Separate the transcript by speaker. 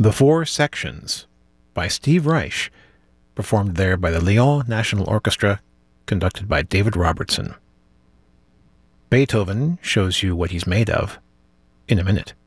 Speaker 1: The Four Sections by Steve Reich, performed there by the Lyon National Orchestra, conducted by David Robertson. Beethoven shows you what he's made of in a minute.